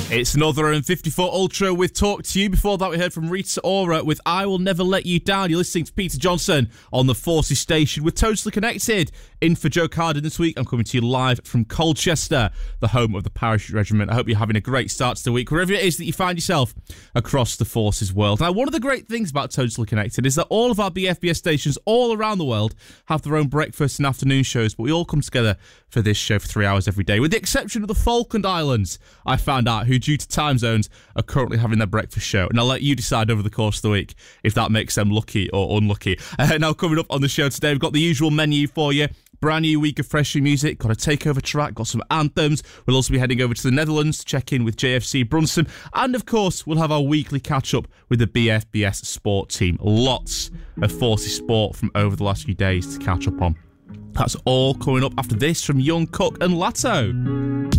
It's another 54 Ultra with Talk to You. Before that, we heard from Rita Ora with I Will Never Let You Down. You're listening to Peter Johnson on the Forces station with Totally Connected. In for Joe Carden this week, I'm coming to you live from Colchester, the home of the Parachute Regiment. I hope you're having a great start to the week, wherever it is that you find yourself across the Forces world. Now, one of the great things about Totally Connected is that all of our BFBS stations all around the world have their own breakfast and afternoon shows, but we all come together for this show for 3 hours every day, with the exception of the Falkland Islands. I found out who, due to time zones, are currently having their breakfast show, and I'll let you decide over the course of the week if that makes them lucky or unlucky. Now, coming up on the show today, we've got the usual menu for you. Brand new week of fresh new music, got a takeover track, got some anthems. We'll also be heading over to the Netherlands to check in with JFC Brunson, and of course we'll have our weekly catch up with the BFBS sport team. Lots of Forces sport from over the last few days to catch up on. That's all coming up after this from Young Cook and Latto.